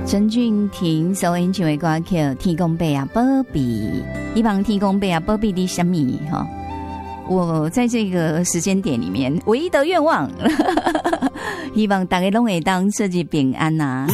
陈俊廷所演唱的歌曲《天公伯啊宝贝》，希望天公伯啊宝贝的什么哈？我在这个时间点里面唯一的愿望，希望大家都会当设计平安呐。